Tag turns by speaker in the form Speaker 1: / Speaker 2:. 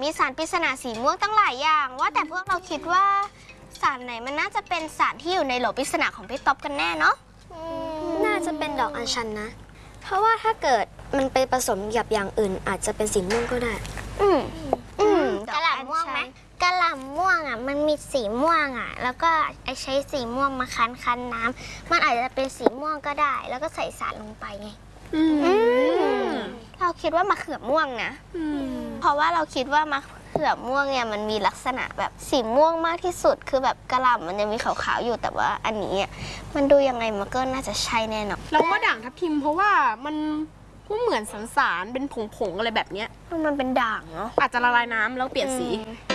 Speaker 1: มีสารปริศนาสีม่วงตั้งหลายอย่างว่าแต่พวกเราคิดว่าสารไหนมันน่าจะเป็นสารที่อยู่ในโหลปริศนาของพี่ต๊อบกันแน่เนาะ
Speaker 2: น่าจะเป็นดอกอัญชันนะเพราะว่าถ้าเกิดมันไปผสมกับอย่างอื่นอาจจะเป็นสีม่วงก็ได้
Speaker 1: กะหล่ำม่วงไหมกะหล่ำม่วงอ่ะมันมีสีม่วงอ่ะแล้วก็ใช้สีม่วงมาคั้นน้ำมันอาจจะเป็นสีม่วงก็ได้แล้วก็ใส่สารลงไปไงเราคิดว่ามะเขือม่วงนะเพราะว่าเราคิดว่ามะเขือม่วงเนี่ยมันมีลักษณะแบบสีม่วงมากที่สุดคือแบบกะหล่ำมันยังมีขาวๆอยู่แต่ว่าอันนี้มันดูยังไงมันก็น่าจะใช่แน่นอน
Speaker 3: เราว่าด่างทับทิมเพราะว่ามันเหมือนสารเป็นผงๆอะไรแบบเนี้ย
Speaker 1: มันเป็นด่างเนาะ
Speaker 3: อาจจะละลายน้ำแล้วเปลี่ยนสี